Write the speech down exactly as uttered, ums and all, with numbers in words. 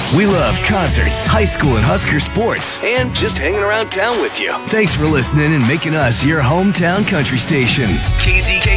We love concerts, high school and Husker sports, and just hanging around town with you. Thanks for listening and making us your hometown country station. K Z K